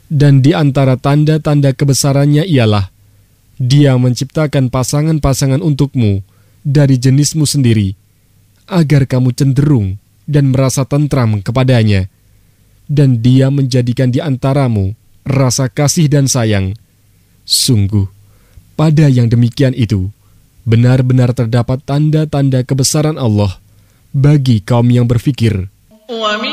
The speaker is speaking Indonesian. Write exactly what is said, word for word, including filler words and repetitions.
Dan di antara tanda-tanda kebesarannya ialah Dia menciptakan pasangan-pasangan untukmu dari jenismu sendiri, agar kamu cenderung dan merasa tentram kepadanya. Dan Dia menjadikan di antaramu rasa kasih dan sayang. Sungguh, pada yang demikian itu, benar-benar terdapat tanda-tanda kebesaran Allah bagi kaum yang berfikir.